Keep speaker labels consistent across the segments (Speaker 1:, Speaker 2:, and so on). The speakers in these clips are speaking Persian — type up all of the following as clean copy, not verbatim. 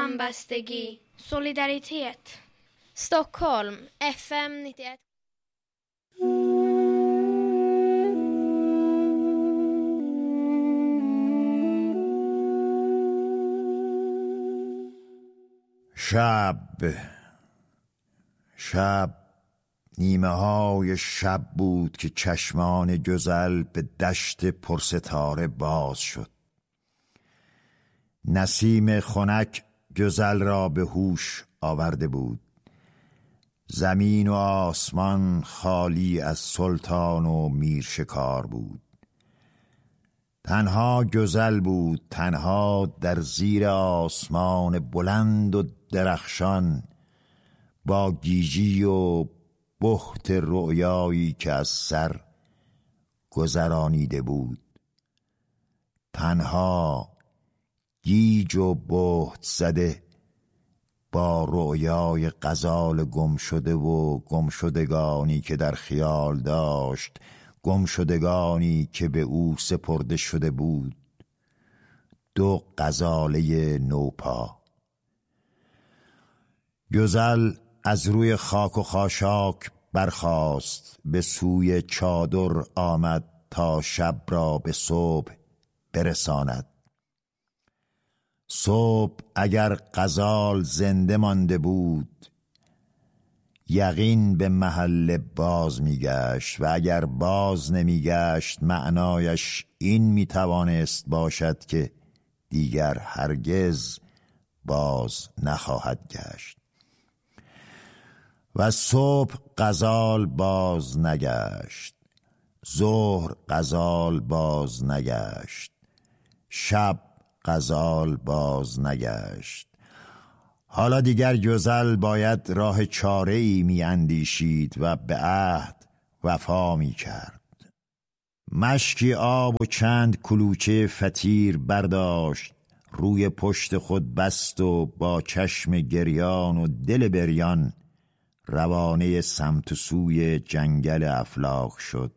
Speaker 1: همبستگی، solidaritet. Stockholm, FM 91.
Speaker 2: شب نیمه های شب بود که چشمان گزل به دشت پرستاره باز شد. نسیم خنک گزل را به هوش آورده بود. زمین و آسمان خالی از سلطان و میرشکار بود. تنها گزل بود، تنها در زیر آسمان بلند و درخشان، با گیجی و بهت رؤیایی که از سر گذرانیده بود. تنها گیج و بهت زده با رؤیای غزال گم شده و گمشدگانی که در خیال داشت، گمشدگانی که به او سپرده شده بود. دو غزاله نوپا. گزل از روی خاک و خاشاک برخاست، به سوی چادر آمد تا شب را به صبح برساند. صبح اگر غزال زنده مانده بود، یقین به محل باز میگشت، و اگر باز نمیگشت معنایش این میتوانست باشد که دیگر هرگز باز نخواهد گشت. و صبح غزال باز نگشت، ظهر غزال باز نگشت، شب غزال باز نگشت. حالا دیگر گزل باید راه چاره‌ای می اندیشید و به عهد وفا می کرد. مشکی آب و چند کلوچه فطیر برداشت، روی پشت خود بست و با چشم گریان و دل بریان روانه سمت سوی جنگل افلاک شد.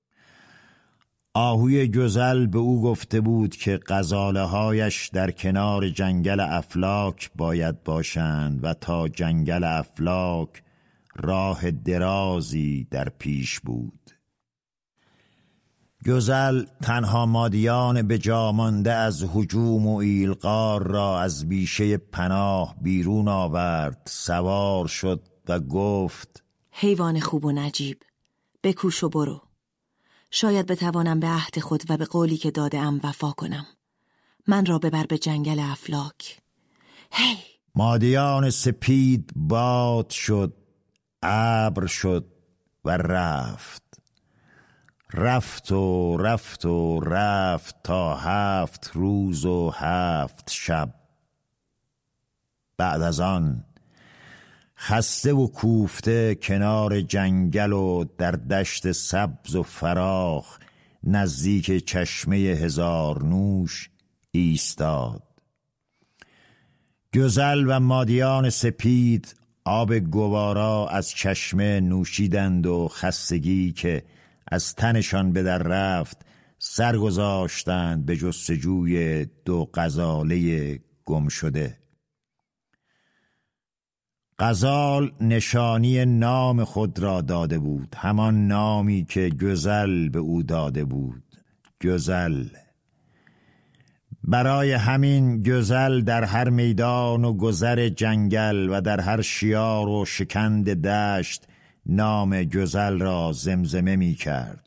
Speaker 2: آهوی گزل به او گفته بود که غزاله هایش در کنار جنگل افلاک باید باشند و تا جنگل افلاک راه درازی در پیش بود. گزل تنها مادیان به جا مانده از هجوم و ایلغار را از بیشه پناه بیرون آورد، سوار شد و گفت:
Speaker 3: حیوان خوب و نجیب، بکوش و برو. شاید بتوانم به عهد خود و به قولی که داده‌ام وفا کنم. من را ببر به جنگل افلاک. هی!
Speaker 2: مادیان سپید باد شد، ابر شد و رفت. رفت و رفت و رفت تا 7 روز و 7 شب. بعد از آن خسته و کوفته کنار جنگل و در دشت سبز و فراخ نزدیک چشمه هزارنوش ایستاد. گزل و مادیان سپید آب گوارا از چشمه نوشیدند و خستگی که از تنشان به در رفت سرگذاشتند به جستجوی 2 غزاله گم شده. غزال نشانی نام خود را داده بود، همان نامی که گزل به او داده بود، گزل. برای همین گزل در هر میدان و گذر جنگل و در هر شیار و شکند دشت نام گزل را زمزمه می کرد.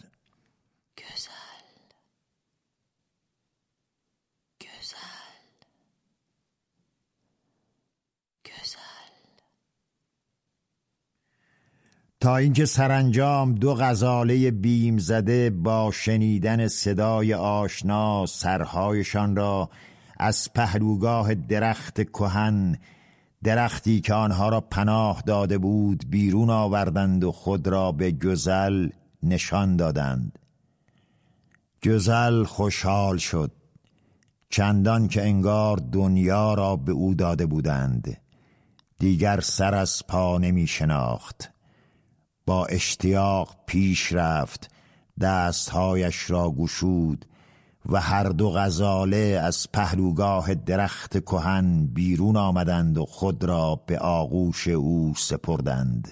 Speaker 2: تا اینکه سرانجام 2 غزاله بیم زده با شنیدن صدای آشنا سرهایشان را از پهلوگاه درخت کهن، درختی که آنها را پناه داده بود، بیرون آوردند و خود را به گزل نشان دادند. گزل خوشحال شد، چندان که انگار دنیا را به او داده بودند. دیگر سر از پا نمی شناخت. با اشتیاق پیش رفت، دستهایش را گشود، و هر دو غزاله از پهلوگاه درخت کهن بیرون آمدند و خود را به آغوش او سپردند.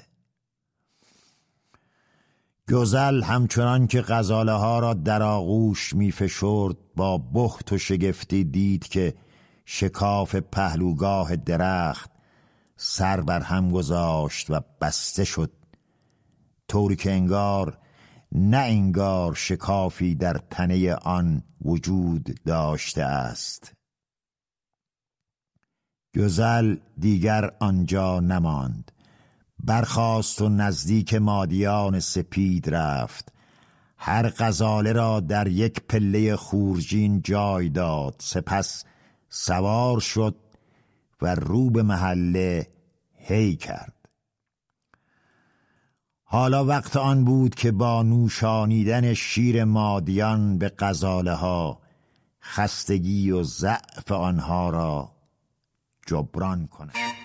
Speaker 2: گزل همچنان که غزاله ها را در آغوش می فشرد با بهت و شگفتی دید که شکاف پهلوگاه درخت سر بر هم گذاشت و بسته شد، طوری که انگار نه انگار شکافی در تنه آن وجود داشته است. گزل دیگر آنجا نماند، برخاست و نزدیک مادیان سپید رفت. هر غزاله را در یک پله خورجین جای داد، سپس سوار شد و رو به محله هی کرد. حالا وقت آن بود که با نوشانیدن شیر مادیان به غزاله ها خستگی و ضعف آنها را جبران کند.